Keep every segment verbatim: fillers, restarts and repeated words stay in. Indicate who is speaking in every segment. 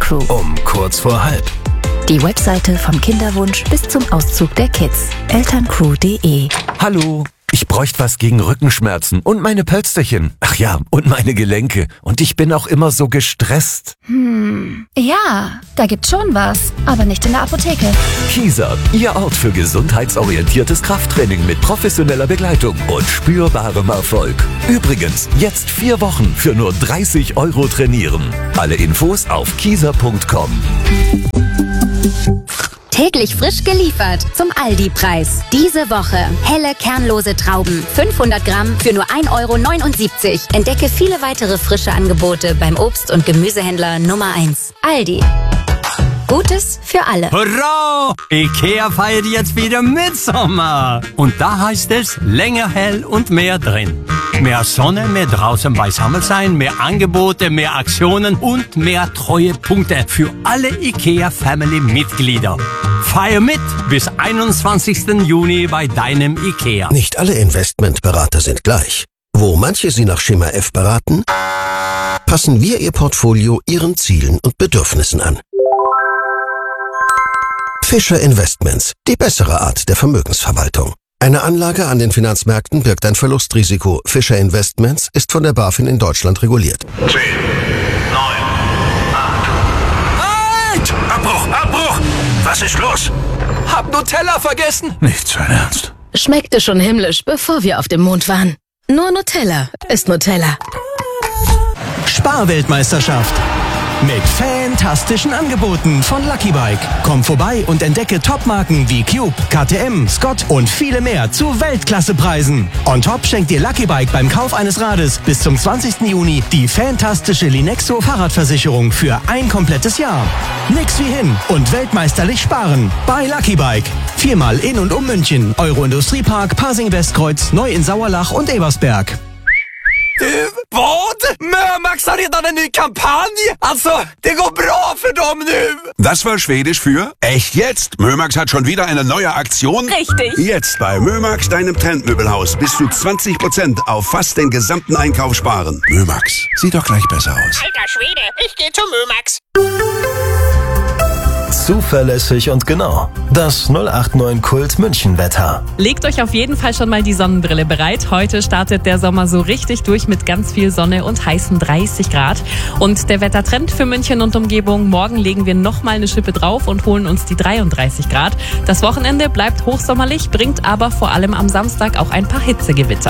Speaker 1: Elterncrew.
Speaker 2: Um kurz vor halb.
Speaker 1: Die Webseite vom Kinderwunsch bis zum Auszug der Kids. elterncrew punkt de.
Speaker 2: Hallo, ich bräuchte was gegen Rückenschmerzen und meine Pölsterchen. Ach ja, und meine Gelenke. Und ich bin auch immer so gestresst.
Speaker 1: Hm, ja, da gibt's schon was, aber nicht in der Apotheke.
Speaker 2: Kieser, Ihr Ort für gesundheitsorientiertes Krafttraining mit professioneller Begleitung und spürbarem Erfolg. Übrigens, jetzt vier Wochen für nur dreißig Euro trainieren. Alle Infos auf kieser punkt com.
Speaker 3: Täglich frisch geliefert zum Aldi-Preis. Diese Woche helle, kernlose Trauben. fünfhundert Gramm für nur ein Euro neunundsiebzig. Entdecke viele weitere frische Angebote beim Obst- und Gemüsehändler Nummer eins. Aldi. Gutes für alle.
Speaker 4: Hurra! IKEA feiert jetzt wieder Mitsommer. Und da heißt es länger hell und mehr drin. Mehr Sonne, mehr draußen beisammen sein, mehr Angebote, mehr Aktionen und mehr Treuepunkte für alle IKEA-Family-Mitglieder. Feier mit bis einundzwanzigsten Juni bei deinem IKEA.
Speaker 5: Nicht alle Investmentberater sind gleich. Wo manche Sie nach Schema F beraten, passen wir Ihr Portfolio Ihren Zielen und Bedürfnissen an. Fischer Investments, die bessere Art der Vermögensverwaltung. Eine Anlage an den Finanzmärkten birgt ein Verlustrisiko. Fischer Investments ist von der BaFin in Deutschland reguliert.
Speaker 6: zehn, neun, acht.
Speaker 4: Halt!
Speaker 6: Abbruch, Abbruch! Was ist los?
Speaker 4: Hab Nutella vergessen.
Speaker 6: Nicht sein Ernst.
Speaker 7: Schmeckte schon himmlisch, bevor wir auf dem Mond waren. Nur Nutella ist Nutella.
Speaker 8: Sparweltmeisterschaft. Mit fantastischen Angeboten von Lucky Bike. Komm vorbei und entdecke Topmarken wie Cube, K T M, Scott und viele mehr zu Weltklassepreisen. On top schenkt dir Lucky Bike beim Kauf eines Rades bis zum zwanzigsten Juni die fantastische Linexo Fahrradversicherung für ein komplettes Jahr. Nix wie hin und weltmeisterlich sparen bei Lucky Bike. Viermal in und um München, Euro-Industriepark, Pasing-Westkreuz, Neu in Sauerlach und Ebersberg.
Speaker 4: Vad? Mömax har redan en ny kampanj? Alltså, det går bra för dem nu!
Speaker 6: Das war Schwedisch für echt jetzt. Mömax hat schon wieder eine neue Aktion.
Speaker 7: Richtig.
Speaker 6: Jetzt bei Mömax, deinem Trendmöbelhaus, bis zu zwanzig Prozent auf fast den gesamten Einkauf sparen. Mömax, sieht doch gleich besser aus.
Speaker 9: Alter Schwede, ich gehe zu Mömax.
Speaker 2: Zuverlässig und genau. Das null acht neun Kult München Wetter.
Speaker 10: Legt euch auf jeden Fall schon mal die Sonnenbrille bereit. Heute startet der Sommer so richtig durch mit ganz viel Sonne und heißen dreißig Grad. Und der Wettertrend für München und Umgebung: morgen legen wir nochmal eine Schippe drauf und holen uns die dreiunddreißig Grad. Das Wochenende bleibt hochsommerlich, bringt aber vor allem am Samstag auch ein paar Hitzegewitter.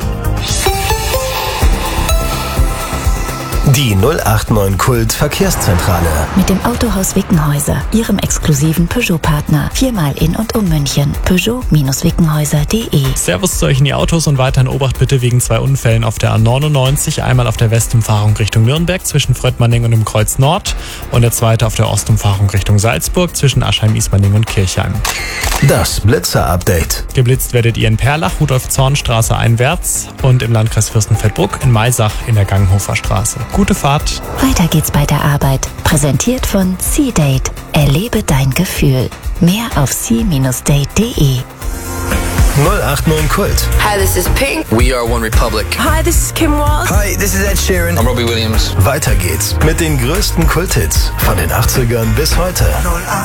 Speaker 2: Die null acht neun Kult Verkehrszentrale.
Speaker 1: Mit dem Autohaus Wickenhäuser, Ihrem exklusiven Peugeot-Partner. Viermal in und um München. Peugeot Wickenhäuser punkt de.
Speaker 11: Servus zu euch in die Autos und weiter in Obacht bitte wegen zwei Unfällen auf der A neunundneunzig. Einmal auf der Westumfahrung Richtung Nürnberg zwischen Fröttmanning und dem Kreuz Nord. Und der zweite auf der Ostumfahrung Richtung Salzburg zwischen Aschheim-Ismaning und Kirchheim.
Speaker 2: Das Blitzer-Update.
Speaker 11: Geblitzt werdet ihr in Perlach, Rudolf-Zorn-Straße einwärts und im Landkreis Fürstenfeldbruck in Maisach in der Ganghofer Straße. Gute Fahrt.
Speaker 1: Weiter geht's bei der Arbeit. Präsentiert von C-Date. Erlebe dein Gefühl. Mehr auf c Bindestrich date punkt de.
Speaker 2: null acht neun Kult.
Speaker 12: Hi, this is Pink.
Speaker 13: We are One Republic.
Speaker 12: Hi, this is Kim Walsh.
Speaker 13: Hi, this is Ed Sheeran. I'm Robbie Williams.
Speaker 2: Weiter geht's mit den größten Kulthits von den achtzigern bis heute.